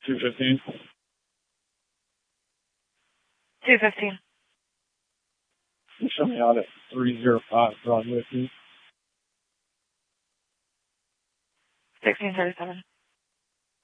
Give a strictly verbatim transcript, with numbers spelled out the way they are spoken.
two fifteen. two fifteen. Show me out at three zero five Broadway. sixteen thirty-seven.